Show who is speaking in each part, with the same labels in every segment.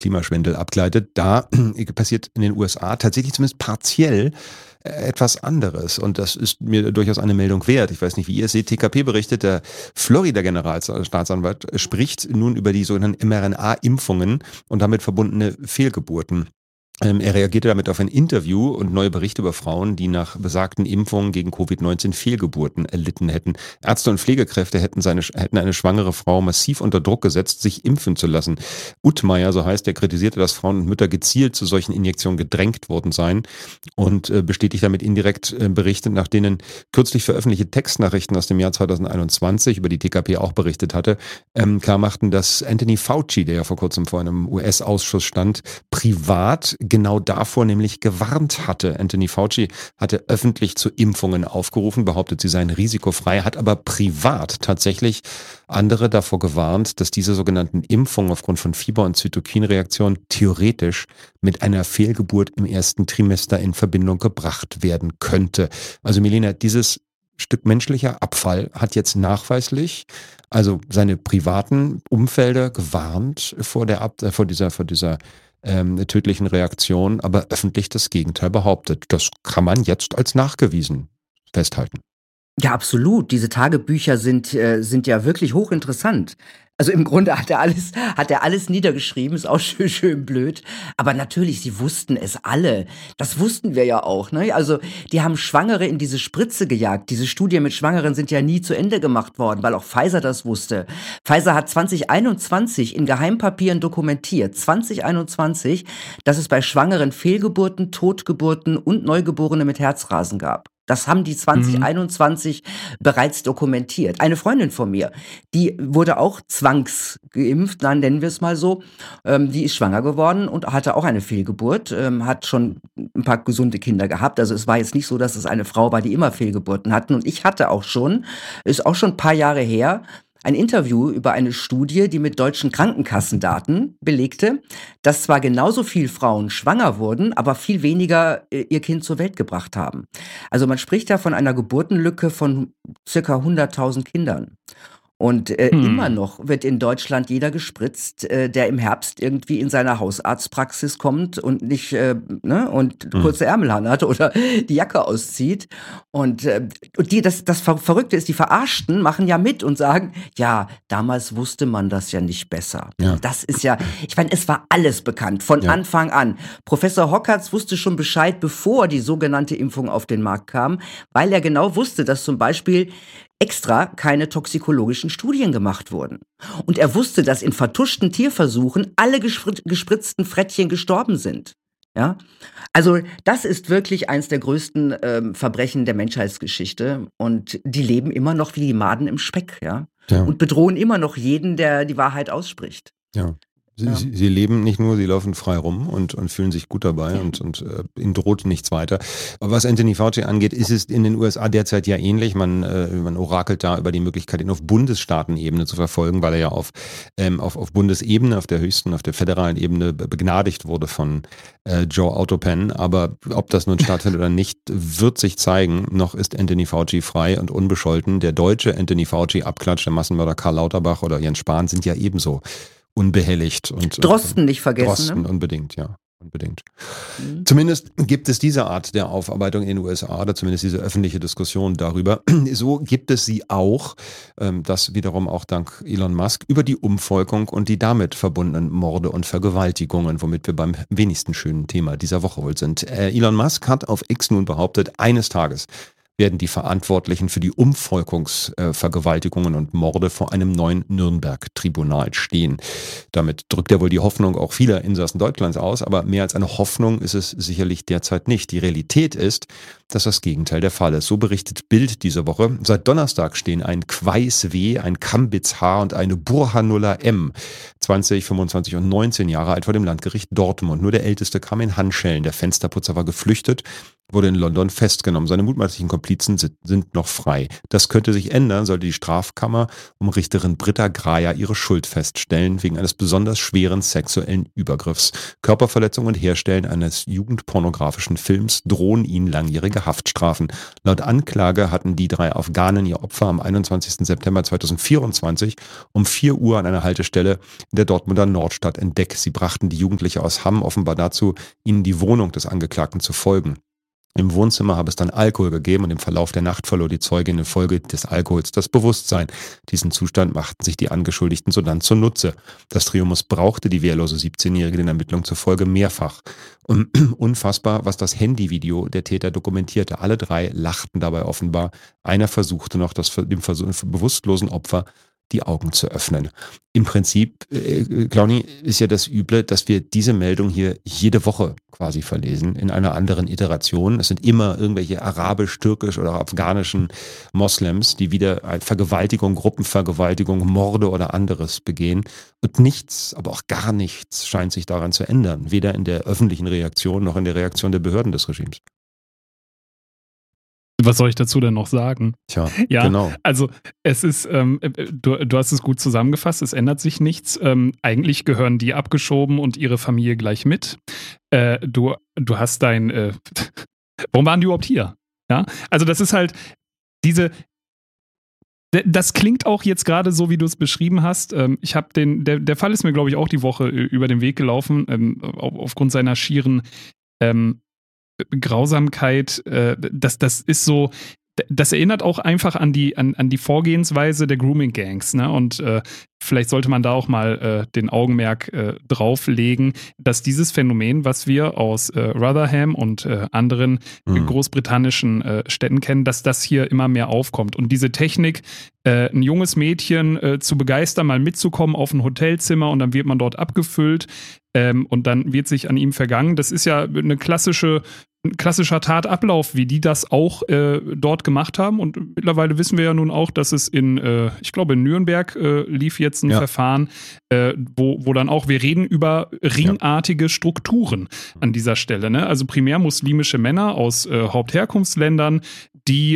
Speaker 1: Klimaschwindel abgleitet. Da passiert in den USA tatsächlich zumindest partiell etwas anderes. Und das ist mir durchaus eine Meldung wert. Ich weiß nicht, wie ihr es seht. TKP berichtet, der Florida-Generalstaatsanwalt spricht nun über die sogenannten mRNA-Impfungen und damit verbundene Fehlgeburten. Er reagierte damit auf ein Interview und neue Berichte über Frauen, die nach besagten Impfungen gegen Covid-19 Fehlgeburten erlitten hätten. Ärzte und Pflegekräfte hätten eine schwangere Frau massiv unter Druck gesetzt, sich impfen zu lassen. Uttmeier, so heißt er, kritisierte, dass Frauen und Mütter gezielt zu solchen Injektionen gedrängt worden seien und bestätigt damit indirekt Berichte, nach denen kürzlich veröffentlichte Textnachrichten aus dem Jahr 2021, über die TKP auch berichtet hatte, klarmachten, dass Anthony Fauci, der ja vor kurzem vor einem US-Ausschuss stand, privat genau davor nämlich gewarnt hatte. Anthony Fauci hatte öffentlich zu Impfungen aufgerufen, behauptet, sie seien risikofrei, hat aber privat tatsächlich andere davor gewarnt, dass diese sogenannten Impfungen aufgrund von Fieber- und Zytokinreaktionen theoretisch mit einer Fehlgeburt im ersten Trimester in Verbindung gebracht werden könnte. Also Milena, dieses Stück menschlicher Abfall hat jetzt nachweislich also seine privaten Umfelder gewarnt vor dieser tödlichen Reaktion, aber öffentlich das Gegenteil behauptet. Das kann man jetzt als nachgewiesen festhalten.
Speaker 2: Ja, absolut. Diese Tagebücher sind ja wirklich hochinteressant. Also im Grunde hat er alles niedergeschrieben, ist auch schön blöd. Aber natürlich, sie wussten es alle. Das wussten wir ja auch, ne? Also, die haben Schwangere in diese Spritze gejagt. Diese Studien mit Schwangeren sind ja nie zu Ende gemacht worden, weil auch Pfizer das wusste. Pfizer hat 2021 in Geheimpapieren dokumentiert, 2021, dass es bei Schwangeren Fehlgeburten, Totgeburten und Neugeborene mit Herzrasen gab. Das haben die 2021 bereits dokumentiert. Eine Freundin von mir, die wurde auch zwangsgeimpft, dann nennen wir es mal so. Die ist schwanger geworden und hatte auch eine Fehlgeburt, hat schon ein paar gesunde Kinder gehabt. Also es war jetzt nicht so, dass es eine Frau war, die immer Fehlgeburten hatten. Und ich hatte auch schon, ist auch schon ein paar Jahre her, ein Interview über eine Studie, die mit deutschen Krankenkassendaten belegte, dass zwar genauso viel Frauen schwanger wurden, aber viel weniger ihr Kind zur Welt gebracht haben. Also man spricht ja von einer Geburtenlücke von circa 100.000 Kindern. Und immer noch wird in Deutschland jeder gespritzt, der im Herbst irgendwie in seiner Hausarztpraxis kommt und nicht und kurze Ärmel hat oder die Jacke auszieht. Und das Verrückte ist, die Verarschten machen ja mit und sagen, ja, damals wusste man das ja nicht besser.
Speaker 1: Ja.
Speaker 2: Das ist ja, ich meine, es war alles bekannt von Anfang an. Professor Hockertz wusste schon Bescheid, bevor die sogenannte Impfung auf den Markt kam, weil er genau wusste, dass zum Beispiel extra keine toxikologischen Studien gemacht wurden. Und er wusste, dass in vertuschten Tierversuchen alle gespritzten Frettchen gestorben sind. Ja? Also das ist wirklich eins der größten Verbrechen der Menschheitsgeschichte. Und die leben immer noch wie die Maden im Speck. Ja? Und bedrohen immer noch jeden, der die Wahrheit ausspricht.
Speaker 1: Ja. Sie leben nicht nur, sie laufen frei rum und fühlen sich gut dabei und ihnen droht nichts weiter. Aber was Anthony Fauci angeht, ist es in den USA derzeit ja ähnlich. Man orakelt da über die Möglichkeit, ihn auf Bundesstaatenebene zu verfolgen, weil er ja auf Bundesebene, auf der höchsten, auf der föderalen Ebene begnadigt wurde von Joe Autopen. Aber ob das nun stattfindet oder nicht, wird sich zeigen. Noch ist Anthony Fauci frei und unbescholten. Der deutsche Anthony Fauci, Abklatsch, der Massenmörder Karl Lauterbach oder Jens Spahn sind ja ebenso unbehelligt. Und
Speaker 2: Drosten nicht vergessen.
Speaker 1: Drosten, ne? Unbedingt. Zumindest gibt es diese Art der Aufarbeitung in den USA oder zumindest diese öffentliche Diskussion darüber. So gibt es sie auch, das wiederum auch dank Elon Musk, über die Umvolkung und die damit verbundenen Morde und Vergewaltigungen, womit wir beim wenigsten schönen Thema dieser Woche wohl sind. Elon Musk hat auf X nun behauptet, eines Tages werden die Verantwortlichen für die Umvolkungsvergewaltigungen und Morde vor einem neuen Nürnberg-Tribunal stehen. Damit drückt er wohl die Hoffnung auch vieler Insassen Deutschlands aus, aber mehr als eine Hoffnung ist es sicherlich derzeit nicht. Die Realität ist, dass das Gegenteil der Fall ist. So berichtet Bild diese Woche. Seit Donnerstag stehen ein Quais W., ein Kambitz H. und eine Burhanulla M., 20, 25 und 19 Jahre alt, vor dem Landgericht Dortmund. Nur der Älteste kam in Handschellen. Der Fensterputzer war geflüchtet. wurde in London festgenommen. Seine mutmaßlichen Komplizen sind noch frei. Das könnte sich ändern, sollte die Strafkammer um Richterin Britta Graja ihre Schuld feststellen, wegen eines besonders schweren sexuellen Übergriffs. Körperverletzung und Herstellen eines jugendpornografischen Films drohen ihnen langjährige Haftstrafen. Laut Anklage hatten die 3 Afghanen ihr Opfer am 21. September 2024 um 4 Uhr an einer Haltestelle in der Dortmunder Nordstadt entdeckt. Sie brachten die Jugendliche aus Hamm offenbar dazu, ihnen die Wohnung des Angeklagten zu folgen. Im Wohnzimmer habe es dann Alkohol gegeben und im Verlauf der Nacht verlor die Zeugin infolge des Alkohols das Bewusstsein. Diesen Zustand machten sich die Angeschuldigten sodann zunutze. Das Trio missbrauchte die wehrlose 17-Jährige den Ermittlungen zufolge mehrfach. Und unfassbar, was das Handyvideo der Täter dokumentierte. Alle 3 lachten dabei offenbar. Einer versuchte noch, dem bewusstlosen Opfer die Augen zu öffnen. Im Prinzip, Claudi, ist ja das Üble, dass wir diese Meldung hier jede Woche quasi verlesen, in einer anderen Iteration. Es sind immer irgendwelche arabisch, türkisch oder afghanischen Moslems, die wieder Vergewaltigung, Gruppenvergewaltigung, Morde oder anderes begehen. Und nichts, aber auch gar nichts scheint sich daran zu ändern. Weder in der öffentlichen Reaktion noch in der Reaktion der Behörden des Regimes.
Speaker 3: Was soll ich dazu denn noch sagen?
Speaker 1: Tja,
Speaker 3: ja,
Speaker 1: genau.
Speaker 3: Also es ist, du hast es gut zusammengefasst, es ändert sich nichts. Eigentlich gehören die abgeschoben und ihre Familie gleich mit. Du hast warum waren die überhaupt hier? Ja, also das ist halt das klingt auch jetzt gerade so, wie du es beschrieben hast. Ich habe der Fall ist mir, glaube ich, auch die Woche über den Weg gelaufen, aufgrund seiner schieren Grausamkeit, das ist so, das erinnert auch einfach an die Vorgehensweise der Grooming-Gangs, ne? Und vielleicht sollte man da auch mal den Augenmerk drauflegen, dass dieses Phänomen, was wir aus Rotherham und anderen großbritannischen Städten kennen, dass das hier immer mehr aufkommt. Und diese Technik, ein junges Mädchen zu begeistern, mal mitzukommen auf ein Hotelzimmer und dann wird man dort abgefüllt und dann wird sich an ihm vergangen. Das ist ja ein klassischer Tatablauf, wie die das auch dort gemacht haben. Und mittlerweile wissen wir ja nun auch, dass es ich glaube in Nürnberg lief jetzt ein Verfahren, wo dann auch, wir reden über ringartige Strukturen an dieser Stelle. Ne? Also primär muslimische Männer aus Hauptherkunftsländern, die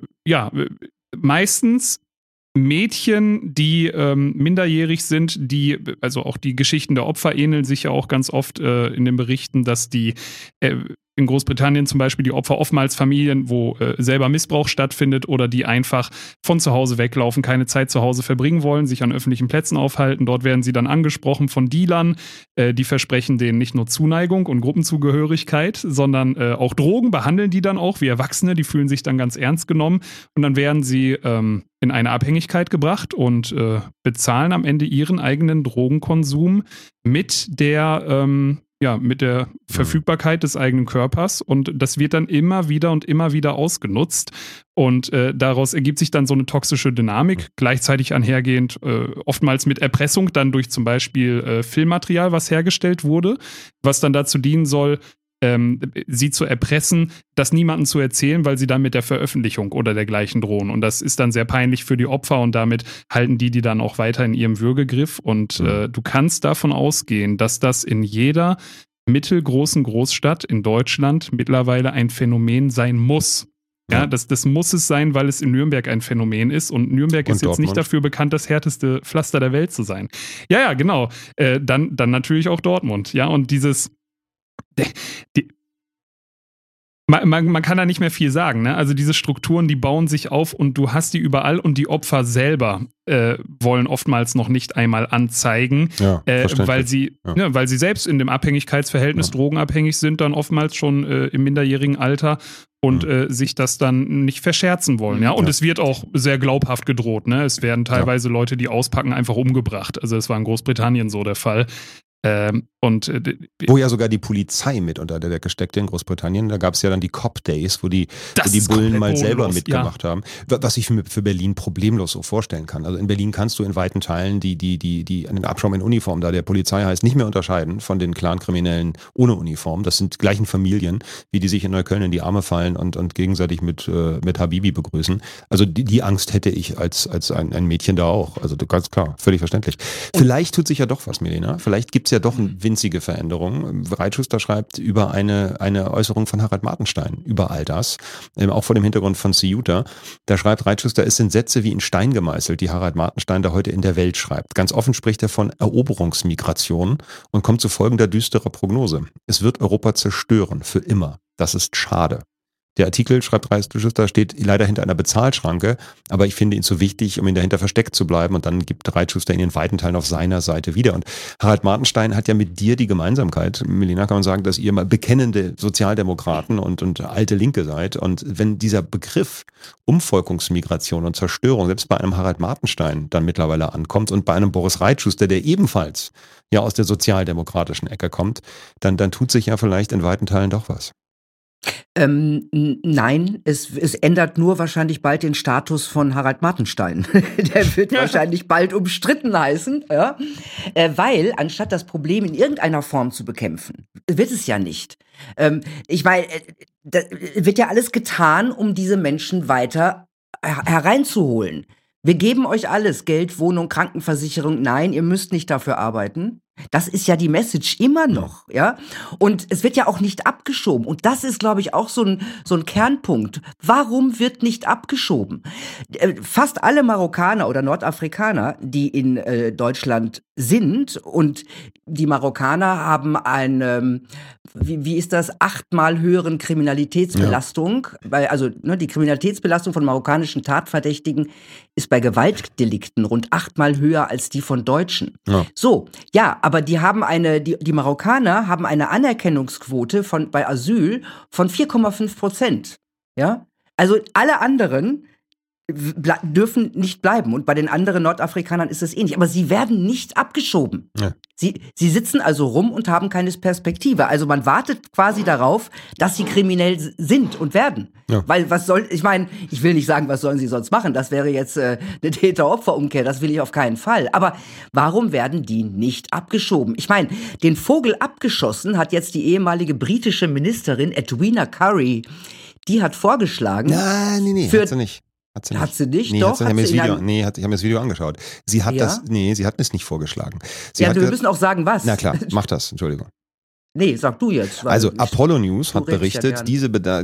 Speaker 3: meistens Mädchen, die minderjährig sind, also auch die Geschichten der Opfer ähneln sich ja auch ganz oft in den Berichten, dass die in Großbritannien zum Beispiel die Opfer oftmals Familien, wo selber Missbrauch stattfindet oder die einfach von zu Hause weglaufen, keine Zeit zu Hause verbringen wollen, sich an öffentlichen Plätzen aufhalten. Dort werden sie dann angesprochen von Dealern, die versprechen denen nicht nur Zuneigung und Gruppenzugehörigkeit, sondern auch Drogen, behandeln die dann auch wie Erwachsene, die fühlen sich dann ganz ernst genommen und dann werden sie in eine Abhängigkeit gebracht und bezahlen am Ende ihren eigenen Drogenkonsum mit der Verfügbarkeit des eigenen Körpers und das wird dann immer wieder ausgenutzt und daraus ergibt sich dann so eine toxische Dynamik, gleichzeitig einhergehend oftmals mit Erpressung dann durch zum Beispiel Filmmaterial, was hergestellt wurde, was dann dazu dienen soll, sie zu erpressen, das niemandem zu erzählen, weil sie dann mit der Veröffentlichung oder dergleichen drohen. Und das ist dann sehr peinlich für die Opfer und damit halten die dann auch weiter in ihrem Würgegriff. Und du kannst davon ausgehen, dass das in jeder mittelgroßen Großstadt in Deutschland mittlerweile ein Phänomen sein muss. Ja, das muss es sein, weil es in Nürnberg ein Phänomen ist und Nürnberg ist jetzt nicht dafür bekannt, das härteste Pflaster der Welt zu sein. Ja, genau. Dann natürlich auch Dortmund. Ja, und man kann da nicht mehr viel sagen, ne? Also diese Strukturen, die bauen sich auf und du hast die überall und die Opfer selber wollen oftmals noch nicht einmal anzeigen, weil sie selbst in dem Abhängigkeitsverhältnis drogenabhängig sind, dann oftmals schon im minderjährigen Alter und sich das dann nicht verscherzen wollen. Ja? Und es wird auch sehr glaubhaft gedroht. Ne? Es werden teilweise Leute, die auspacken, einfach umgebracht. Also es war in Großbritannien so der Fall.
Speaker 1: Wo ja sogar die Polizei mit unter der Decke steckte in Großbritannien. Da gab es ja dann die Cop Days, wo die Bullen mal selber mitgemacht haben. Was ich mir für Berlin problemlos so vorstellen kann. Also in Berlin kannst du in weiten Teilen die an den Abschaum in Uniform, da der Polizei heißt, nicht mehr unterscheiden von den Clankriminellen ohne Uniform. Das sind gleichen Familien, wie die sich in Neukölln in die Arme fallen und gegenseitig mit Habibi begrüßen. Also die Angst hätte ich als ein Mädchen da auch. Also ganz klar, völlig verständlich. Vielleicht tut sich ja doch was, Milena. Vielleicht gibt es ja ja doch eine winzige Veränderung. Reitschuster schreibt über eine Äußerung von Harald Martenstein über all das, auch vor dem Hintergrund von Ceuta. Da schreibt Reitschuster, es sind Sätze wie in Stein gemeißelt, die Harald Martenstein da heute in der Welt schreibt. Ganz offen spricht er von Eroberungsmigration und kommt zu folgender düsterer Prognose. Es wird Europa zerstören, für immer. Das ist schade. Der Artikel, schreibt Reitschuster, steht leider hinter einer Bezahlschranke, aber ich finde ihn zu wichtig, um ihn dahinter versteckt zu bleiben, und dann gibt Reitschuster ihn in weiten Teilen auf seiner Seite wieder. Und Harald Martenstein hat ja mit dir die Gemeinsamkeit, Melina, kann man sagen, dass ihr mal bekennende Sozialdemokraten und alte Linke seid, und wenn dieser Begriff Umvolkungsmigration und Zerstörung selbst bei einem Harald Martenstein dann mittlerweile ankommt und bei einem Boris Reitschuster, der ebenfalls ja aus der sozialdemokratischen Ecke kommt, dann tut sich ja vielleicht in weiten Teilen doch was.
Speaker 2: Nein, es ändert nur wahrscheinlich bald den Status von Harald Martenstein. Der wird wahrscheinlich bald umstritten heißen, ja? Weil anstatt das Problem in irgendeiner Form zu bekämpfen, wird es ja nicht. Ich meine, da wird ja alles getan, um diese Menschen weiter hereinzuholen. Wir geben euch alles, Geld, Wohnung, Krankenversicherung. Nein, ihr müsst nicht dafür arbeiten. Das ist ja die Message immer noch, ja. Und es wird ja auch nicht abgeschoben. Und das ist, glaube ich, auch so ein Kernpunkt. Warum wird nicht abgeschoben? Fast alle Marokkaner oder Nordafrikaner, die in Deutschland sind, und die Marokkaner haben eine, wie ist das, 8-mal höheren Kriminalitätsbelastung. Ja. Also die Kriminalitätsbelastung von marokkanischen Tatverdächtigen ist bei Gewaltdelikten rund 8-mal höher als die von Deutschen. Ja. So, ja, aber die Marokkaner haben eine Anerkennungsquote bei Asyl von 4,5%. Ja? Also alle anderen dürfen nicht bleiben. Und bei den anderen Nordafrikanern ist es ähnlich. Aber sie werden nicht abgeschoben. Ja. Sie sitzen also rum und haben keine Perspektive. Also man wartet quasi darauf, dass sie kriminell sind und werden. Ja. Weil ich will nicht sagen, was sollen sie sonst machen? Das wäre jetzt eine Täter-Opfer-Umkehr. Das will ich auf keinen Fall. Aber warum werden die nicht abgeschoben? Ich meine, den Vogel abgeschossen hat jetzt die ehemalige britische Ministerin Edwina Currie. Die hat vorgeschlagen.
Speaker 1: Nee, hat sie nicht.
Speaker 2: Hat sie nicht?
Speaker 1: Nee,
Speaker 2: Doch.
Speaker 1: Ich habe mir das Video angeschaut. Sie hat sie hat es nicht vorgeschlagen.
Speaker 2: Wir müssen auch sagen, was.
Speaker 1: Na klar, mach das, Entschuldigung.
Speaker 2: Nee, sag du jetzt.
Speaker 1: Also Apollo News hat berichtet, ich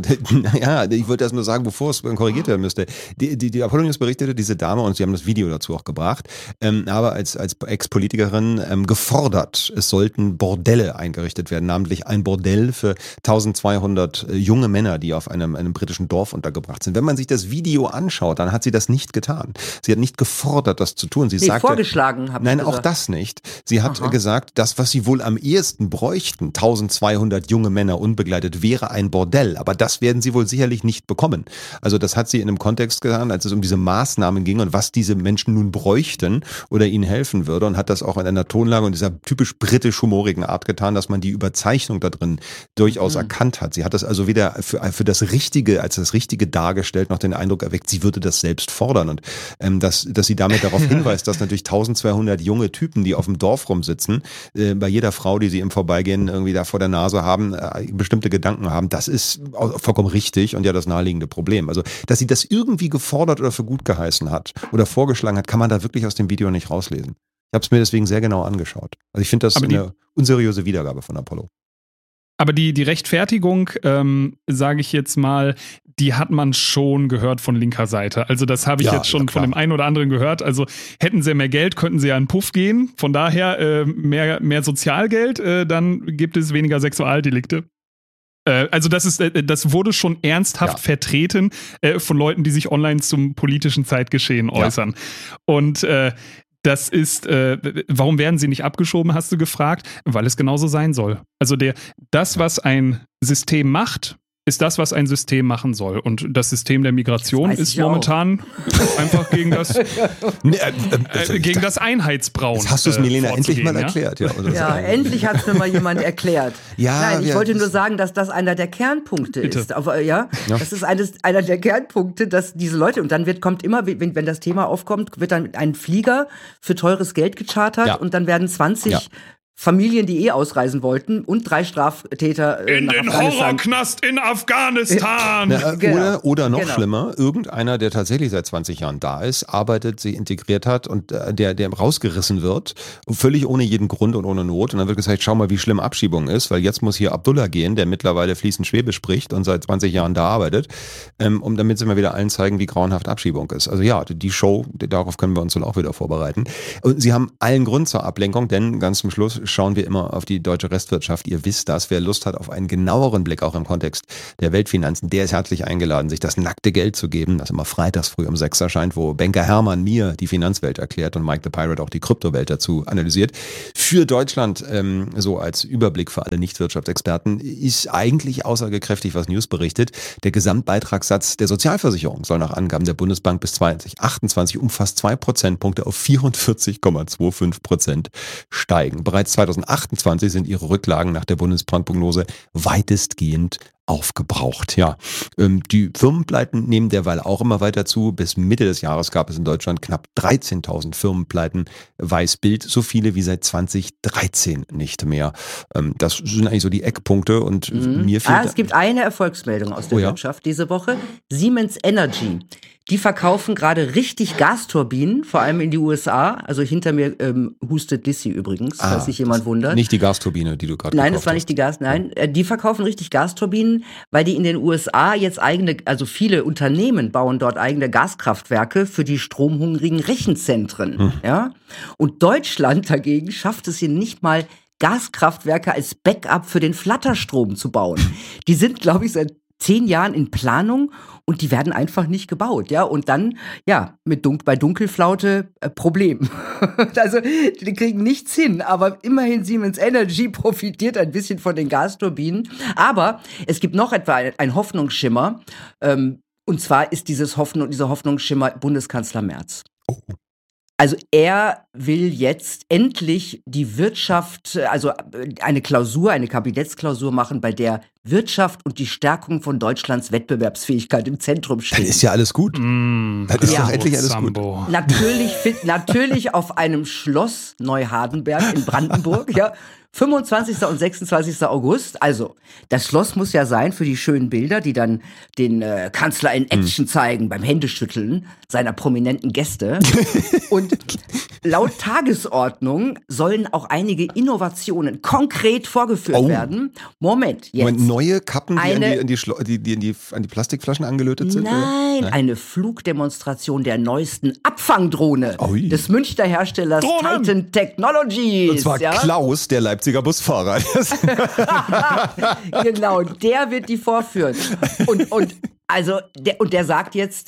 Speaker 1: wollte erst nur sagen, bevor es korrigiert werden müsste. Die Apollo News berichtete, diese Dame, und sie haben das Video dazu auch gebracht, aber als Ex-Politikerin gefordert, es sollten Bordelle eingerichtet werden, namentlich ein Bordell für 1200 junge Männer, die auf einem britischen Dorf untergebracht sind. Wenn man sich das Video anschaut, dann hat sie das nicht getan. Sie hat nicht gefordert, das zu tun. Sie sagte,
Speaker 2: vorgeschlagen, habe ich gesagt.
Speaker 1: Nein, auch das nicht. Sie hat gesagt, das, was sie wohl am ehesten bräuchten, 1200 junge Männer unbegleitet, wäre ein Bordell. Aber das werden sie wohl sicherlich nicht bekommen. Also das hat sie in einem Kontext getan, als es um diese Maßnahmen ging und was diese Menschen nun bräuchten oder ihnen helfen würde, und hat das auch in einer Tonlage und dieser typisch britisch-humorigen Art getan, dass man die Überzeichnung da drin durchaus erkannt hat. Sie hat das also weder für das Richtige, als das Richtige dargestellt, noch den Eindruck erweckt, sie würde das selbst fordern. Und dass sie damit darauf hinweist, dass natürlich 1200 junge Typen, die auf dem Dorf rumsitzen, bei jeder Frau, die sie im Vorbeigehen irgendwie da vor der Nase haben, bestimmte Gedanken haben, das ist vollkommen richtig und ja das naheliegende Problem. Also, dass sie das irgendwie gefordert oder für gut geheißen hat oder vorgeschlagen hat, kann man da wirklich aus dem Video nicht rauslesen. Ich habe es mir deswegen sehr genau angeschaut. Also ich finde das eine unseriöse Wiedergabe von Apollo.
Speaker 3: Aber die Rechtfertigung, sage ich jetzt mal, die hat man schon gehört von linker Seite. Also das habe ich jetzt schon von dem einen oder anderen gehört. Also hätten sie mehr Geld, könnten sie ja in den Puff gehen. Von daher mehr Sozialgeld, dann gibt es weniger Sexualdelikte. Also das wurde schon ernsthaft vertreten von Leuten, die sich online zum politischen Zeitgeschehen äußern. Und das ist, warum werden sie nicht abgeschoben, hast du gefragt? Weil es genauso sein soll. Also das, was ein System macht, ist das, was ein System machen soll. Und das System der Migration ist momentan einfach gegen das Einheitsbrauen.
Speaker 1: Jetzt hast du es, Milena, endlich mal erklärt.
Speaker 2: Ja, endlich hat es mir mal jemand erklärt. Nein, ich wollte nur sagen, dass das einer der Kernpunkte ist. Das ist einer der Kernpunkte, dass diese Leute, und dann kommt immer, wenn das Thema aufkommt, wird dann ein Flieger für teures Geld gechartert und dann werden 20 Familien, die ausreisen wollten und 3 Straftäter
Speaker 3: in
Speaker 2: nach
Speaker 3: den
Speaker 2: Afghanistan.
Speaker 3: Horrorknast in Afghanistan.
Speaker 2: Genau.
Speaker 1: Oder noch
Speaker 2: Genau.
Speaker 1: schlimmer, irgendeiner, der tatsächlich seit 20 Jahren da ist, arbeitet, sich integriert hat und der rausgerissen wird, völlig ohne jeden Grund und ohne Not. Und dann wird gesagt, schau mal, wie schlimm Abschiebung ist, weil jetzt muss hier Abdullah gehen, der mittlerweile fließend Schwäbisch spricht und seit 20 Jahren da arbeitet, damit sie mal wieder allen zeigen, wie grauenhaft Abschiebung ist. Also ja, die Show, darauf können wir uns wohl auch wieder vorbereiten. Und sie haben allen Grund zur Ablenkung, denn ganz zum Schluss schauen wir immer auf die deutsche Restwirtschaft. Ihr wisst das. Wer Lust hat auf einen genaueren Blick auch im Kontext der Weltfinanzen, der ist herzlich eingeladen, sich das nackte Geld zu geben, das immer freitags früh um 6 erscheint, wo Banker Hermann mir die Finanzwelt erklärt und Mike the Pirate auch die Kryptowelt dazu analysiert. Für Deutschland, so als Überblick für alle Nichtwirtschaftsexperten, ist eigentlich aussagekräftig, was News berichtet. Der Gesamtbeitragssatz der Sozialversicherung soll nach Angaben der Bundesbank bis 2028 um fast 2 Prozentpunkte auf 44,25% steigen. Bereits 2028 sind ihre Rücklagen nach der Bundesbankprognose weitestgehend aufgebraucht. Ja, die Firmenpleiten nehmen derweil auch immer weiter zu. Bis Mitte des Jahres gab es in Deutschland knapp 13.000 Firmenpleiten. Weiß Bild, so viele wie seit 2013 nicht mehr. Das sind eigentlich so die Eckpunkte und mir fehlt...
Speaker 2: Es gibt eine Erfolgsmeldung aus der Wirtschaft diese Woche. Siemens Energy. Die verkaufen gerade richtig Gasturbinen, vor allem in die USA. Also hinter mir hustet Lissy übrigens, falls sich jemand wundert.
Speaker 1: Nicht die Gasturbine, die du gerade
Speaker 2: Nein, das war nicht die die verkaufen richtig Gasturbinen, weil die in den USA jetzt also viele Unternehmen bauen dort eigene Gaskraftwerke für die stromhungrigen Rechenzentren. Ja? Und Deutschland dagegen schafft es hier nicht mal, Gaskraftwerke als Backup für den Flatterstrom zu bauen. Die sind, glaube ich, seit 10 Jahren in Planung und die werden einfach nicht gebaut, ja, und dann, ja, bei Dunkelflaute Problem. Also, die kriegen nichts hin, aber immerhin Siemens Energy profitiert ein bisschen von den Gasturbinen, aber es gibt noch etwa ein Hoffnungsschimmer, und zwar ist dieser Hoffnungsschimmer Bundeskanzler Merz.
Speaker 1: Oh.
Speaker 2: Also er will jetzt endlich die Wirtschaft, also eine Kabinettsklausur machen, bei der Wirtschaft und die Stärkung von Deutschlands Wettbewerbsfähigkeit im Zentrum stehen.
Speaker 1: Dann ist ja alles gut. Dann ist doch endlich alles gut.
Speaker 2: Natürlich auf einem Schloss Neuhardenberg in Brandenburg, ja. 25. und 26. August, also das Schloss muss ja sein für die schönen Bilder, die dann den Kanzler in Action zeigen beim Händeschütteln seiner prominenten Gäste. Und laut Tagesordnung sollen auch einige Innovationen konkret vorgeführt werden. Moment,
Speaker 1: neue Kappen, die an die Plastikflaschen angelötet sind?
Speaker 2: Nein, eine Flugdemonstration der neuesten Abfangdrohne des Münchner Herstellers Titan Technologies.
Speaker 1: Und zwar Klaus, der Leipziger Busfahrer.
Speaker 2: Genau, der wird die vorführen. Der sagt jetzt,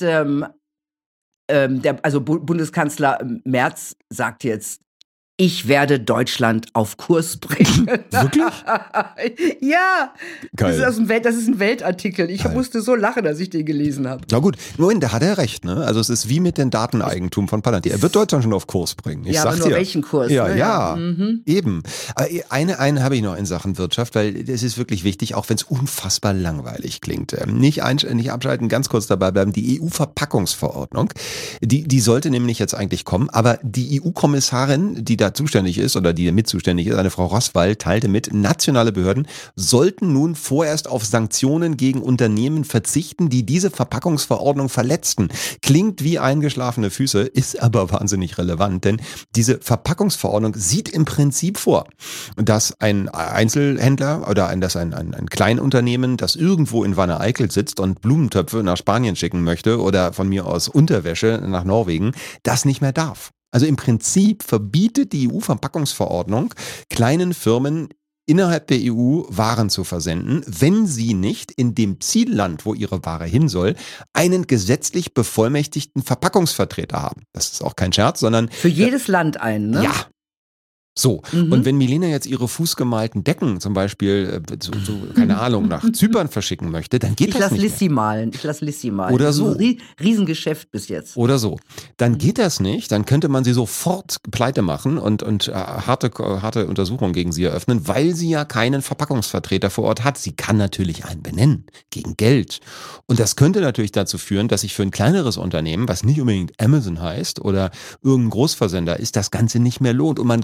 Speaker 2: Bundeskanzler Merz sagt jetzt, ich werde Deutschland auf Kurs bringen.
Speaker 1: Wirklich?
Speaker 2: Ja.
Speaker 1: Geil.
Speaker 2: Das ist ein Weltartikel. Ich musste so lachen, als ich den gelesen habe.
Speaker 1: Na gut, Moment, da hat er recht, ne? Also es ist wie mit dem Dateneigentum von Palantir. Er wird Deutschland schon auf Kurs bringen.
Speaker 2: Aber nur welchen Kurs?
Speaker 1: Ja, eben. Aber eine habe ich noch in Sachen Wirtschaft, weil das ist wirklich wichtig, auch wenn es unfassbar langweilig klingt. Nicht abschalten, ganz kurz dabei bleiben. Die EU-Verpackungsverordnung, die sollte nämlich jetzt eigentlich kommen, aber die EU-Kommissarin, die da zuständig ist oder die mit zuständig ist, eine Frau Rosswall, teilte mit, nationale Behörden sollten nun vorerst auf Sanktionen gegen Unternehmen verzichten, die diese Verpackungsverordnung verletzten. Klingt wie eingeschlafene Füße, ist aber wahnsinnig relevant, denn diese Verpackungsverordnung sieht im Prinzip vor, dass ein Einzelhändler oder ein Kleinunternehmen, das irgendwo in Wanne-Eickel sitzt und Blumentöpfe nach Spanien schicken möchte oder von mir aus Unterwäsche nach Norwegen, das nicht mehr darf. Also im Prinzip verbietet die EU-Verpackungsverordnung kleinen Firmen innerhalb der EU Waren zu versenden, wenn sie nicht in dem Zielland, wo ihre Ware hin soll, einen gesetzlich bevollmächtigten Verpackungsvertreter haben. Das ist auch kein Scherz, sondern...
Speaker 2: Für jedes Land einen, ne?
Speaker 1: Ja. So, und wenn Milena jetzt ihre fußgemalten Decken zum Beispiel, keine Ahnung, nach Zypern verschicken möchte, dann geht das nicht mehr.
Speaker 2: Ich lasse Lissy malen.
Speaker 1: Oder so.
Speaker 2: Riesengeschäft bis jetzt.
Speaker 1: Oder so. Dann geht das nicht, dann könnte man sie sofort pleite machen und harte Untersuchungen gegen sie eröffnen, weil sie ja keinen Verpackungsvertreter vor Ort hat. Sie kann natürlich einen benennen, gegen Geld. Und das könnte natürlich dazu führen, dass sich für ein kleineres Unternehmen, was nicht unbedingt Amazon heißt oder irgendein Großversender ist, das Ganze nicht mehr lohnt. Und man könnte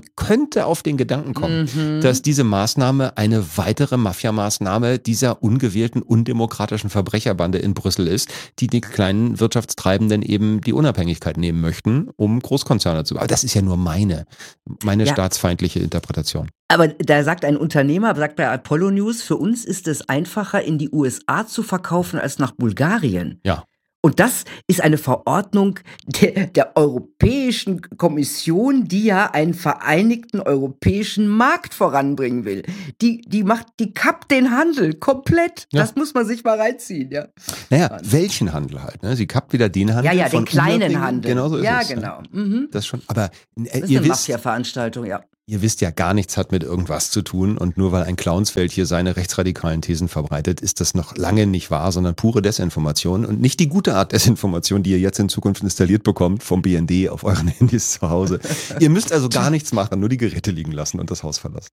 Speaker 1: könnte auf den Gedanken kommen, dass diese Maßnahme eine weitere Mafia-Maßnahme dieser ungewählten, undemokratischen Verbrecherbande in Brüssel ist, die kleinen Wirtschaftstreibenden eben die Unabhängigkeit nehmen möchten, um Großkonzerne zu... Aber das ist ja nur meine staatsfeindliche Interpretation.
Speaker 2: Aber da sagt ein Unternehmer, sagt bei Apollo News, für uns ist es einfacher, in die USA zu verkaufen als nach Bulgarien.
Speaker 1: Ja.
Speaker 2: Und das ist eine Verordnung der Europäischen Kommission, die ja einen vereinigten europäischen Markt voranbringen will. Die kappt den Handel komplett. Ja. Das muss man sich mal reinziehen, ja.
Speaker 1: Naja, welchen Handel halt, ne? Sie kappt wieder den Handel.
Speaker 2: Ja, den kleinen Handel.
Speaker 1: Genau so ist es.
Speaker 2: Ja, genau. Mhm.
Speaker 1: Das schon, aber
Speaker 2: das ist eine Mafia-Veranstaltung, ja.
Speaker 1: Ihr wisst ja, gar nichts hat mit irgendwas zu tun und nur weil ein Clownsfeld hier seine rechtsradikalen Thesen verbreitet, ist das noch lange nicht wahr, sondern pure Desinformation und nicht die gute Art Desinformation, die ihr jetzt in Zukunft installiert bekommt vom BND auf euren Handys zu Hause. Ihr müsst also gar nichts machen, nur die Geräte liegen lassen und das Haus verlassen.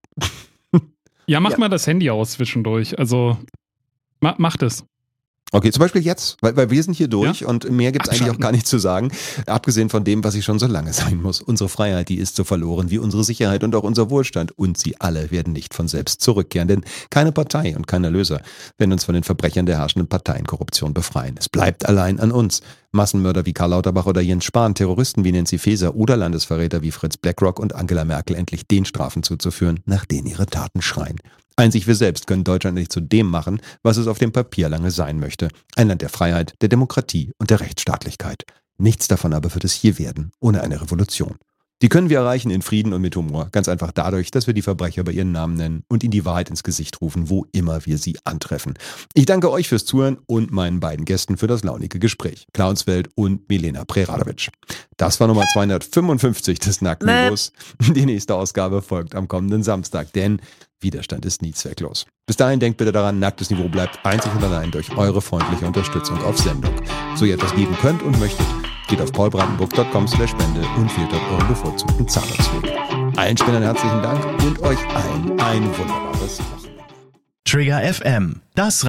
Speaker 3: Ja, macht mal das Handy aus zwischendurch, also macht es.
Speaker 1: Okay, zum Beispiel jetzt, weil wir sind hier durch und mehr gibt's eigentlich auch gar nicht zu sagen, abgesehen von dem, was ich schon so lange sein muss. Unsere Freiheit, die ist so verloren wie unsere Sicherheit und auch unser Wohlstand und sie alle werden nicht von selbst zurückkehren, denn keine Partei und kein Erlöser werden uns von den Verbrechern der herrschenden Parteienkorruption befreien. Es bleibt allein an uns. Massenmörder wie Karl Lauterbach oder Jens Spahn, Terroristen wie Nancy Faeser oder Landesverräter wie Fritz Blackrock und Angela Merkel endlich den Strafen zuzuführen, nach denen ihre Taten schreien. Einzig wir selbst können Deutschland nicht zu dem machen, was es auf dem Papier lange sein möchte. Ein Land der Freiheit, der Demokratie und der Rechtsstaatlichkeit. Nichts davon aber wird es hier werden, ohne eine Revolution. Die können wir erreichen in Frieden und mit Humor. Ganz einfach dadurch, dass wir die Verbrecher bei ihren Namen nennen und ihnen die Wahrheit ins Gesicht rufen, wo immer wir sie antreffen. Ich danke euch fürs Zuhören und meinen beiden Gästen für das launige Gespräch. Clownsfeld und Milena Preradovic. Das war Nummer 255 des Nacktniveaus. Die nächste Ausgabe folgt am kommenden Samstag, denn Widerstand ist nie zwecklos. Bis dahin denkt bitte daran, nacktes Niveau bleibt einzig und allein durch eure freundliche Unterstützung auf Sendung. So ihr etwas geben könnt und möchtet, geht auf paulbrandenburg.com/spende und wählt dort euren bevorzugten Zahlungsweg. Allen Spendern herzlichen Dank und euch allen ein wunderbares Wochenende.
Speaker 4: Trigger FM, das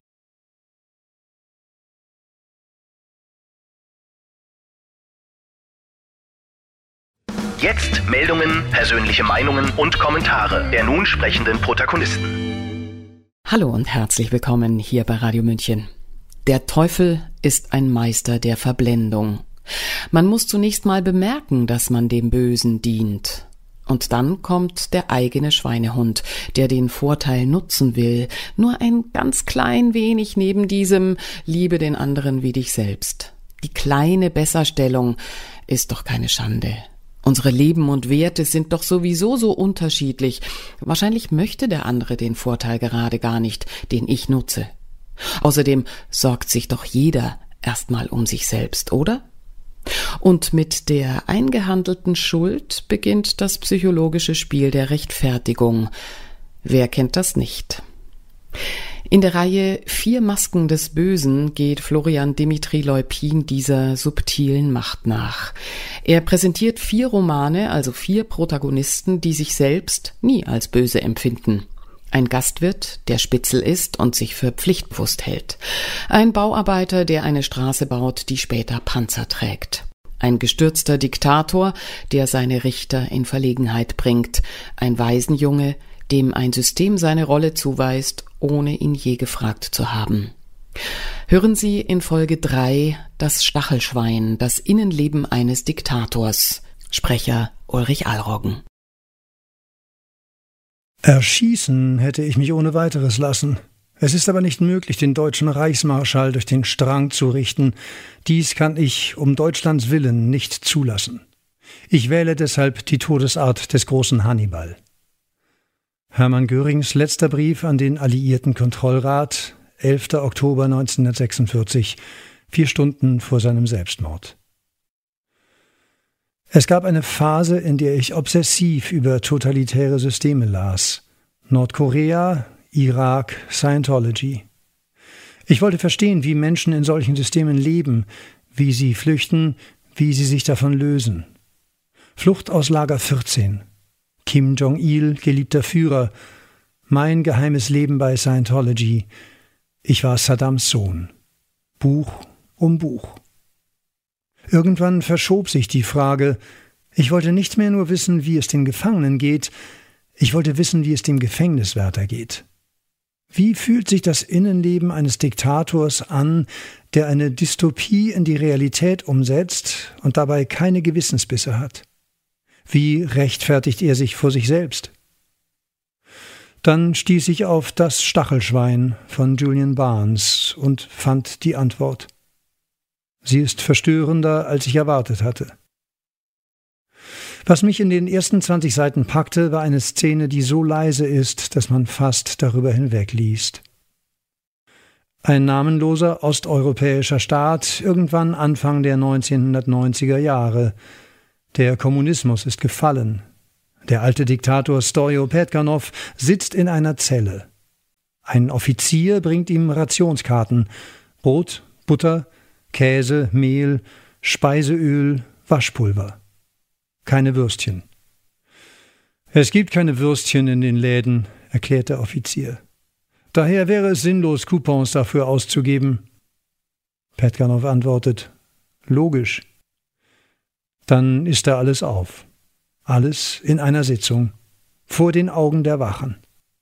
Speaker 4: Jetzt Meldungen, persönliche Meinungen und Kommentare der nun sprechenden Protagonisten.
Speaker 5: Hallo und herzlich willkommen hier bei Radio München. Der Teufel ist ein Meister der Verblendung. Man muss zunächst mal bemerken, dass man dem Bösen dient. Und dann kommt der eigene Schweinehund, der den Vorteil nutzen will, nur ein ganz klein wenig neben diesem Liebe den anderen wie dich selbst. Die kleine Besserstellung ist doch keine Schande. Unsere Leben und Werte sind doch sowieso so unterschiedlich. Wahrscheinlich möchte der andere den Vorteil gerade gar nicht, den ich nutze. Außerdem sorgt sich doch jeder erstmal um sich selbst, oder? Und mit der eingehandelten Schuld beginnt das psychologische Spiel der Rechtfertigung. Wer kennt das nicht? In der Reihe 4 Masken des Bösen geht Florian Dimitri Leupin dieser subtilen Macht nach. Er präsentiert 4 Romane, also 4 Protagonisten, die sich selbst nie als böse empfinden. Ein Gastwirt, der Spitzel ist und sich für pflichtbewusst hält. Ein Bauarbeiter, der eine Straße baut, die später Panzer trägt. Ein gestürzter Diktator, der seine Richter in Verlegenheit bringt. Ein Waisenjunge, dem ein System seine Rolle zuweist, ohne ihn je gefragt zu haben. Hören Sie in Folge 3 das Stachelschwein, das Innenleben eines Diktators. Sprecher Ulrich Alroggen.
Speaker 6: Erschießen hätte ich mich ohne weiteres lassen. Es ist aber nicht möglich, den deutschen Reichsmarschall durch den Strang zu richten. Dies kann ich um Deutschlands Willen nicht zulassen. Ich wähle deshalb die Todesart des großen Hannibal. Hermann Görings letzter Brief an den Alliierten Kontrollrat, 11. Oktober 1946, 4 Stunden vor seinem Selbstmord. Es gab eine Phase, in der ich obsessiv über totalitäre Systeme las. Nordkorea, Irak, Scientology. Ich wollte verstehen, wie Menschen in solchen Systemen leben, wie sie flüchten, wie sie sich davon lösen. Flucht aus Lager 14. Kim Jong-il, geliebter Führer. Mein geheimes Leben bei Scientology. Ich war Saddams Sohn. Buch um Buch. Irgendwann verschob sich die Frage, Ich wollte nicht mehr nur wissen, wie es den Gefangenen geht, ich wollte wissen, wie es dem Gefängniswärter geht. Wie fühlt sich das Innenleben eines Diktators an, der eine Dystopie in die Realität umsetzt und dabei keine Gewissensbisse hat? Wie rechtfertigt er sich vor sich selbst? Dann stieß ich auf Das Stachelschwein von Julian Barnes und fand die Antwort. Sie ist verstörender, als ich erwartet hatte. Was mich in den ersten 20 Seiten packte, war eine Szene, die so leise ist, dass man fast darüber hinwegliest. Ein namenloser osteuropäischer Staat, irgendwann Anfang der 1990er Jahre. Der Kommunismus ist gefallen. Der alte Diktator Stojo Petganov sitzt in einer Zelle. Ein Offizier bringt ihm Rationskarten: Brot, Butter, Käse, Mehl, Speiseöl, Waschpulver. Keine Würstchen. Es gibt keine Würstchen in den Läden, erklärt der Offizier. Daher wäre es sinnlos, Coupons dafür auszugeben. Petganov antwortet: Logisch. Dann isst er alles auf. Alles in einer Sitzung, vor den Augen der Wachen.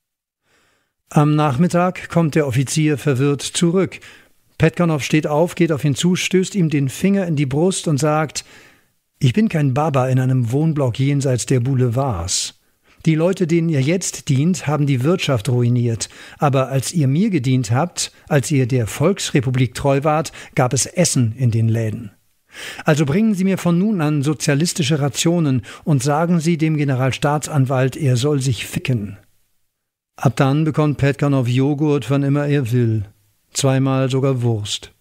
Speaker 6: Am Nachmittag kommt der Offizier verwirrt zurück. Petganov steht auf, geht auf ihn zu, stößt ihm den Finger in die Brust und sagt: Ich bin kein Baba in einem Wohnblock jenseits der Boulevards. Die Leute, denen ihr jetzt dient, haben die Wirtschaft ruiniert. Aber als ihr mir gedient habt, als ihr der Volksrepublik treu wart, gab es Essen in den Läden. Also bringen Sie mir von nun an sozialistische Rationen und sagen Sie dem Generalstaatsanwalt, er soll sich ficken. Ab dann bekommt Petganov Joghurt, wann immer er will. 2-mal sogar Wurst.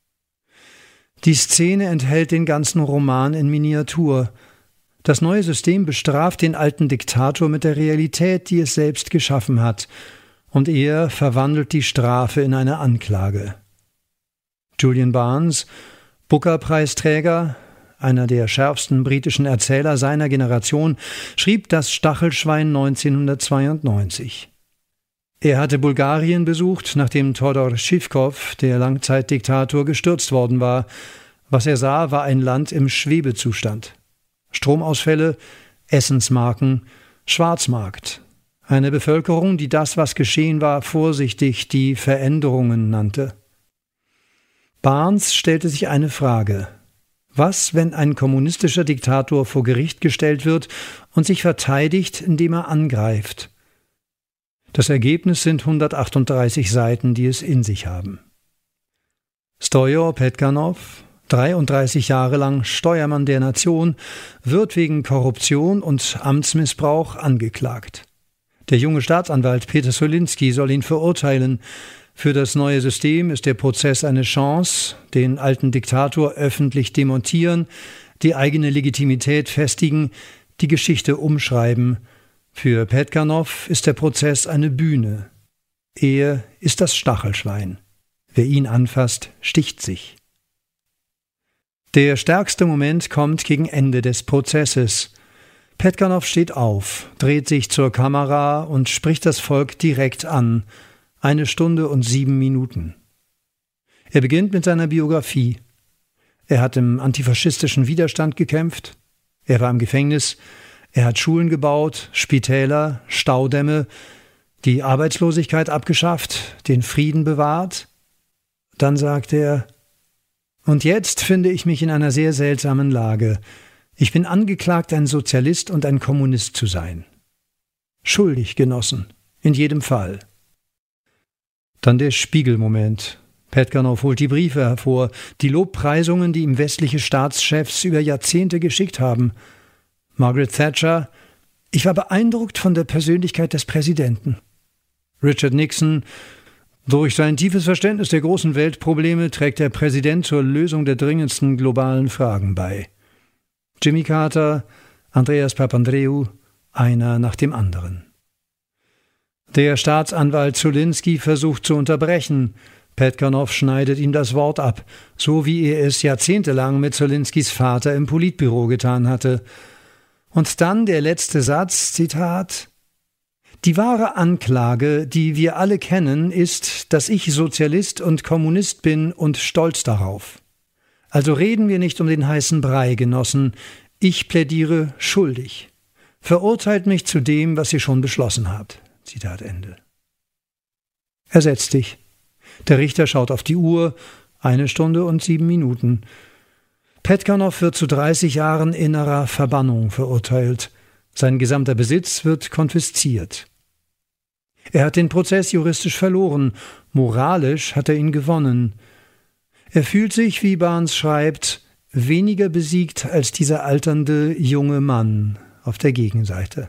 Speaker 6: Die Szene enthält den ganzen Roman in Miniatur. Das neue System bestraft den alten Diktator mit der Realität, die es selbst geschaffen hat, und er verwandelt die Strafe in eine Anklage. Julian Barnes, Booker-Preisträger, einer der schärfsten britischen Erzähler seiner Generation, schrieb Das Stachelschwein 1992. Er hatte Bulgarien besucht, nachdem Todor Schivkov, der Langzeitdiktator, gestürzt worden war. Was er sah, war ein Land im Schwebezustand. Stromausfälle, Essensmarken, Schwarzmarkt. Eine Bevölkerung, die das, was geschehen war, vorsichtig die Veränderungen nannte. Barnes stellte sich eine Frage: Was, wenn ein kommunistischer Diktator vor Gericht gestellt wird und sich verteidigt, indem er angreift? Das Ergebnis sind 138 Seiten, die es in sich haben. Stojo Petganov, 33 Jahre lang Steuermann der Nation, wird wegen Korruption und Amtsmissbrauch angeklagt. Der junge Staatsanwalt Peter Solinski soll ihn verurteilen. Für das neue System ist der Prozess eine Chance, den alten Diktator öffentlich demontieren, die eigene Legitimität festigen, die Geschichte umschreiben. Für Petganov ist der Prozess eine Bühne. Er ist das Stachelschwein. Wer ihn anfasst, sticht sich. Der stärkste Moment kommt gegen Ende des Prozesses. Petganov steht auf, dreht sich zur Kamera und spricht das Volk direkt an. 1 Stunde und 7 Minuten. Er beginnt mit seiner Biografie. Er hat im antifaschistischen Widerstand gekämpft. Er war im Gefängnis. Er hat Schulen gebaut, Spitäler, Staudämme, die Arbeitslosigkeit abgeschafft, den Frieden bewahrt. Dann sagt er: Und jetzt finde ich mich in einer sehr seltsamen Lage. Ich bin angeklagt, ein Sozialist und ein Kommunist zu sein. Schuldig, Genossen, in jedem Fall. Dann der Spiegelmoment. Petganov holt die Briefe hervor, die Lobpreisungen, die ihm westliche Staatschefs über Jahrzehnte geschickt haben. Margaret Thatcher: Ich war beeindruckt von der Persönlichkeit des Präsidenten. Richard Nixon: Durch sein tiefes Verständnis der großen Weltprobleme trägt der Präsident zur Lösung der dringendsten globalen Fragen bei. Jimmy Carter, Andreas Papandreou, einer nach dem anderen. Der Staatsanwalt Solinski versucht zu unterbrechen. Petganov schneidet ihm das Wort ab, so wie er es jahrzehntelang mit Solinskis Vater im Politbüro getan hatte. Und dann der letzte Satz, Zitat: Die wahre Anklage, die wir alle kennen, ist, dass ich Sozialist und Kommunist bin und stolz darauf. Also reden wir nicht um den heißen Brei, Genossen. Ich plädiere schuldig. Verurteilt mich zu dem, was ihr schon beschlossen habt. Zitat Ende. Er setzt sich. Der Richter schaut auf die Uhr. 1 Stunde und 7 Minuten. Petkanow wird zu 30 Jahren innerer Verbannung verurteilt. Sein gesamter Besitz wird konfisziert. Er hat den Prozess juristisch verloren. Moralisch hat er ihn gewonnen. Er fühlt sich, wie Barnes schreibt, weniger besiegt als dieser alternde junge Mann auf der Gegenseite.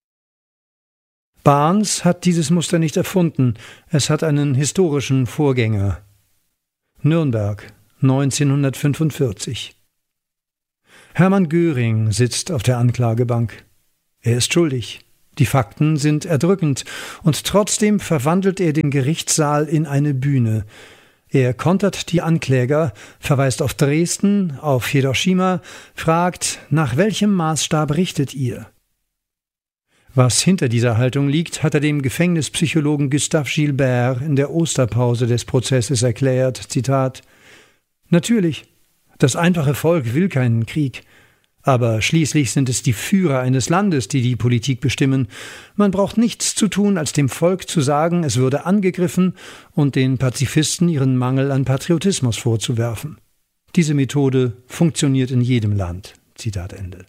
Speaker 6: Barnes hat dieses Muster nicht erfunden. Es hat einen historischen Vorgänger. Nürnberg, 1945. Hermann Göring sitzt auf der Anklagebank. Er ist schuldig. Die Fakten sind erdrückend, und trotzdem verwandelt er den Gerichtssaal in eine Bühne. Er kontert die Ankläger, verweist auf Dresden, auf Hiroshima, fragt, nach welchem Maßstab richtet ihr? Was hinter dieser Haltung liegt, hat er dem Gefängnispsychologen Gustave Gilbert in der Osterpause des Prozesses erklärt, Zitat: Natürlich, das einfache Volk will keinen Krieg. Aber schließlich sind es die Führer eines Landes, die die Politik bestimmen. Man braucht nichts zu tun, als dem Volk zu sagen, es würde angegriffen und den Pazifisten ihren Mangel an Patriotismus vorzuwerfen. Diese Methode funktioniert in jedem Land. Zitat Ende.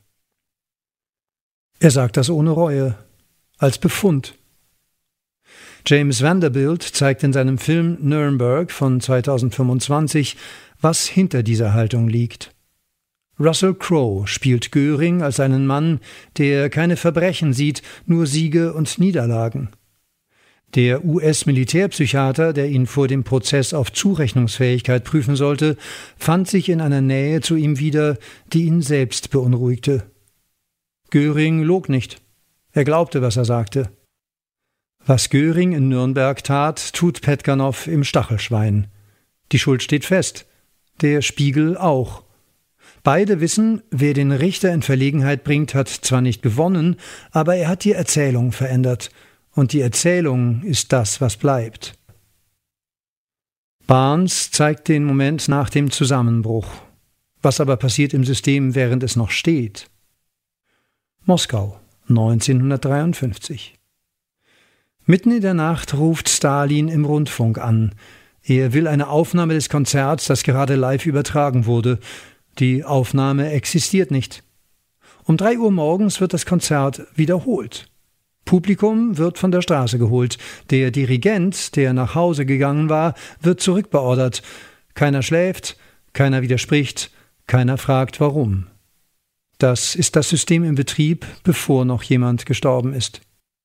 Speaker 6: Er sagt das ohne Reue, als Befund. James Vanderbilt zeigt in seinem Film Nürnberg von 2025, was hinter dieser Haltung liegt. Russell Crowe spielt Göring als einen Mann, der keine Verbrechen sieht, nur Siege und Niederlagen. Der US-Militärpsychiater, der ihn vor dem Prozess auf Zurechnungsfähigkeit prüfen sollte, fand sich in einer Nähe zu ihm wieder, die ihn selbst beunruhigte. Göring log nicht. Er glaubte, was er sagte. Was Göring in Nürnberg tat, tut Petkanow im Stachelschwein. Die Schuld steht fest. Der Spiegel auch. Beide wissen, wer den Richter in Verlegenheit bringt, hat zwar nicht gewonnen, aber er hat die Erzählung verändert. Und die Erzählung ist das, was bleibt. Barnes zeigt den Moment nach dem Zusammenbruch. Was aber passiert im System, während es noch steht? Moskau, 1953. Mitten in der Nacht ruft Stalin im Rundfunk an. Er will eine Aufnahme des Konzerts, das gerade live übertragen wurde. Die Aufnahme existiert nicht. Um 3 Uhr morgens wird das Konzert wiederholt. Publikum wird von der Straße geholt. Der Dirigent, der nach Hause gegangen war, wird zurückbeordert. Keiner schläft, keiner widerspricht, keiner fragt, warum. Das ist das System im Betrieb, bevor noch jemand gestorben ist.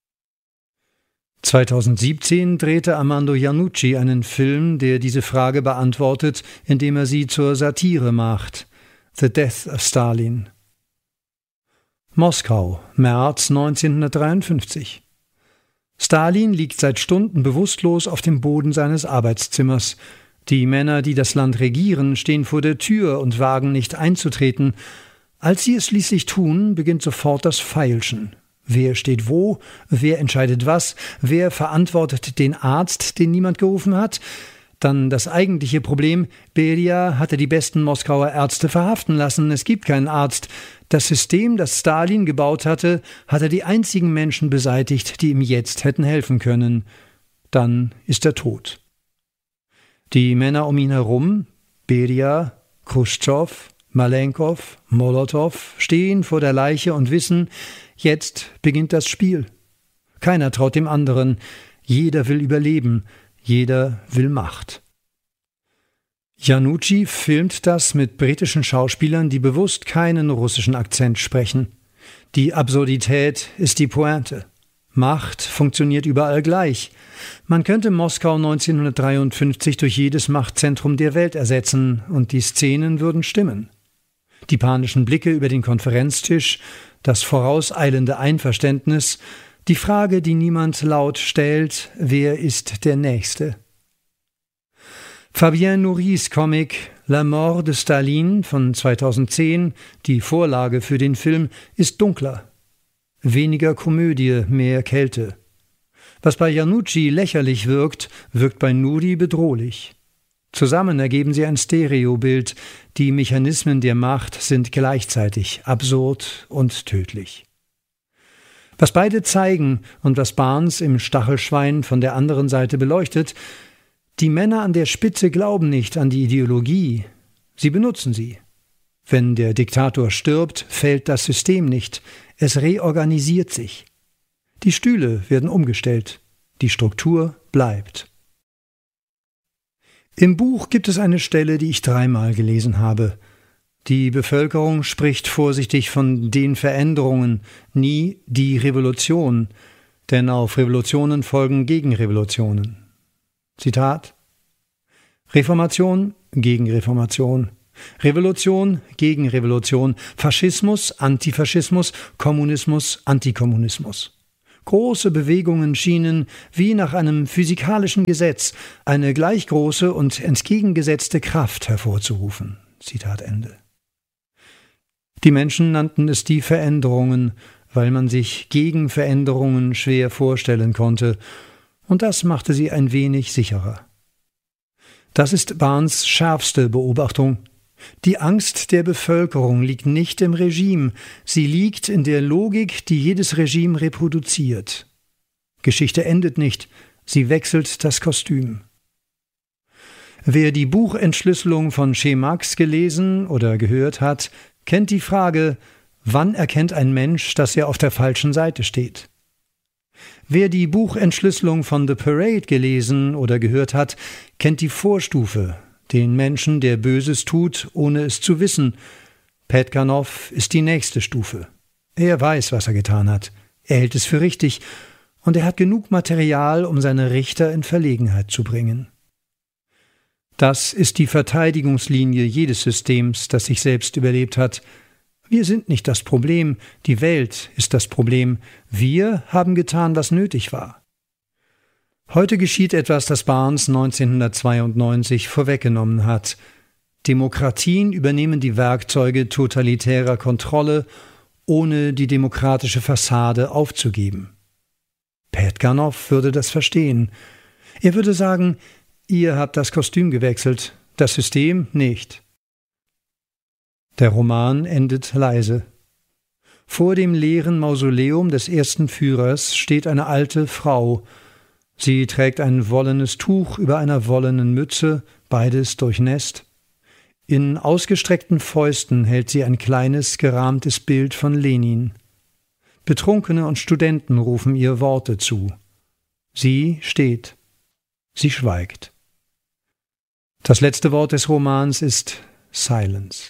Speaker 6: 2017 drehte Armando Iannucci einen Film, der diese Frage beantwortet, indem er sie zur Satire macht. The Death of Stalin. Moskau, März 1953. Stalin liegt seit Stunden bewusstlos auf dem Boden seines Arbeitszimmers. Die Männer, die das Land regieren, stehen vor der Tür und wagen nicht einzutreten. Als sie es schließlich tun, beginnt sofort das Feilschen. Wer steht wo? Wer entscheidet was? Wer verantwortet den Arzt, den niemand gerufen hat? Dann das eigentliche Problem: Beria hatte die besten Moskauer Ärzte verhaften lassen. Es gibt keinen Arzt. Das System, das Stalin gebaut hatte, hatte die einzigen Menschen beseitigt, die ihm jetzt hätten helfen können. Dann ist er tot. Die Männer um ihn herum, Beria, Khrushchev, Malenkov, Molotow, stehen vor der Leiche und wissen, jetzt beginnt das Spiel. Keiner traut dem anderen. Jeder will überleben. Jeder will Macht. Iannucci filmt das mit britischen Schauspielern, die bewusst keinen russischen Akzent sprechen. Die Absurdität ist die Pointe. Macht funktioniert überall gleich. Man könnte Moskau 1953 durch jedes Machtzentrum der Welt ersetzen und die Szenen würden stimmen. Die panischen Blicke über den Konferenztisch, das vorauseilende Einverständnis, die Frage, die niemand laut stellt: Wer ist der Nächste? Fabien Nourris Comic La Mort de Stalin von 2010, die Vorlage für den Film, ist dunkler. Weniger Komödie, mehr Kälte. Was bei Iannucci lächerlich wirkt, wirkt bei Nouri bedrohlich. Zusammen ergeben sie ein Stereobild. Die Mechanismen der Macht sind gleichzeitig absurd und tödlich. Was beide zeigen und was Barnes im Stachelschwein von der anderen Seite beleuchtet: Die Männer an der Spitze glauben nicht an die Ideologie, sie benutzen sie. Wenn der Diktator stirbt, fällt das System nicht, es reorganisiert sich. Die Stühle werden umgestellt, die Struktur bleibt. Im Buch gibt es eine Stelle, die ich 3-mal gelesen habe. Die Bevölkerung spricht vorsichtig von den Veränderungen, nie die Revolution, denn auf Revolutionen folgen Gegenrevolutionen. Zitat: Reformation gegen Reformation, Revolution gegen Revolution, Faschismus, Antifaschismus, Kommunismus, Antikommunismus. Große Bewegungen schienen, wie nach einem physikalischen Gesetz, eine gleich große und entgegengesetzte Kraft hervorzurufen. Zitat Ende. Die Menschen nannten es die Veränderungen, weil man sich Gegenveränderungen schwer vorstellen konnte, und das machte sie ein wenig sicherer. Das ist Barnes' schärfste Beobachtung. Die Angst der Bevölkerung liegt nicht im Regime, sie liegt in der Logik, die jedes Regime reproduziert. Geschichte endet nicht, sie wechselt das Kostüm. Wer die Buchentschlüsselung von Che Marx gelesen oder gehört hat, kennt die Frage: Wann erkennt ein Mensch, dass er auf der falschen Seite steht? Wer die Buchentschlüsselung von The Parade gelesen oder gehört hat, kennt die Vorstufe: den Menschen, der Böses tut, ohne es zu wissen. Petkanov ist die nächste Stufe. Er weiß, was er getan hat. Er hält es für richtig und er hat genug Material, um seine Richter in Verlegenheit zu bringen. Das ist die Verteidigungslinie jedes Systems, das sich selbst überlebt hat. Wir sind nicht das Problem, die Welt ist das Problem. Wir haben getan, was nötig war. Heute geschieht etwas, das Barnes 1992 vorweggenommen hat. Demokratien übernehmen die Werkzeuge totalitärer Kontrolle, ohne die demokratische Fassade aufzugeben. Petkanov würde das verstehen. Er würde sagen: Ihr habt das Kostüm gewechselt, das System nicht. Der Roman endet leise. Vor dem leeren Mausoleum des ersten Führers steht eine alte Frau. Sie trägt ein wollenes Tuch über einer wollenen Mütze, beides durchnässt. In ausgestreckten Fäusten hält sie ein kleines, gerahmtes Bild von Lenin. Betrunkene und Studenten rufen ihr Worte zu. Sie steht. Sie schweigt. Das letzte Wort des Romans ist Silence.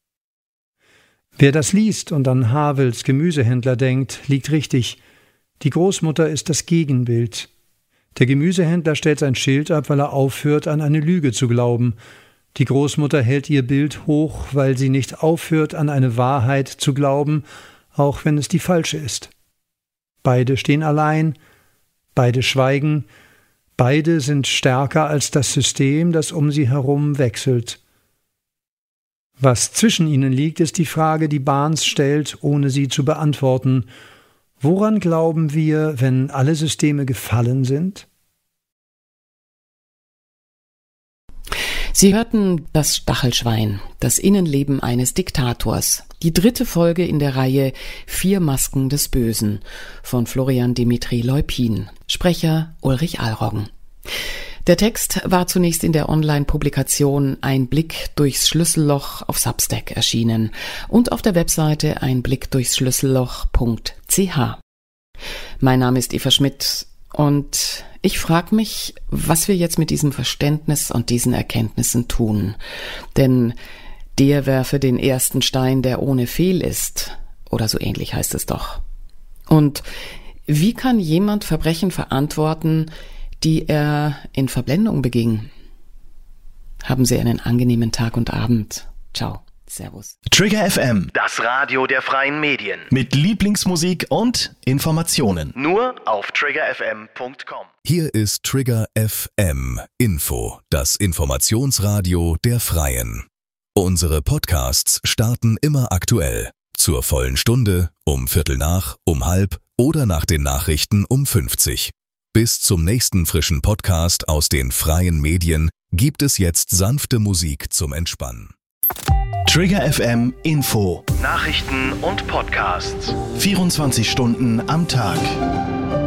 Speaker 6: Wer das liest und an Havels Gemüsehändler denkt, liegt richtig. Die Großmutter ist das Gegenbild. Der Gemüsehändler stellt sein Schild ab, weil er aufhört, an eine Lüge zu glauben. Die Großmutter hält ihr Bild hoch, weil sie nicht aufhört, an eine Wahrheit zu glauben, auch wenn es die falsche ist. Beide stehen allein, beide schweigen, beide sind stärker als das System, das um sie herum wechselt. Was zwischen ihnen liegt, ist die Frage, die Barnes stellt, ohne sie zu beantworten. Woran glauben wir, wenn alle Systeme gefallen sind?
Speaker 5: Sie hörten Das Stachelschwein, das Innenleben eines Diktators, die 3. Folge in der Reihe 4 Masken des Bösen von Florian Dimitri Leupin, Sprecher Ulrich Alroggen. Der Text war zunächst in der Online-Publikation Ein Blick durchs Schlüsselloch auf Substack erschienen und auf der Webseite einblickdurchsschlüsselloch.ch. Mein Name ist Eva Schmidt und ich frage mich, was wir jetzt mit diesem Verständnis und diesen Erkenntnissen tun. Denn der werfe den ersten Stein, der ohne Fehl ist, oder so ähnlich heißt es doch. Und wie kann jemand Verbrechen verantworten, die er in Verblendung beging? Haben Sie einen angenehmen Tag und Abend. Ciao. Servus.
Speaker 4: Trigger FM, das Radio der freien Medien. Mit Lieblingsmusik und Informationen. Nur auf triggerfm.com.
Speaker 7: Hier ist Trigger FM Info, das Informationsradio der Freien. Unsere Podcasts starten immer aktuell. Zur vollen Stunde, um 5:15, um 5:30 oder nach den Nachrichten um 50. Bis zum nächsten frischen Podcast aus den freien Medien gibt es jetzt sanfte Musik zum Entspannen.
Speaker 4: Trigger FM Info. Nachrichten und Podcasts. 24 Stunden am Tag.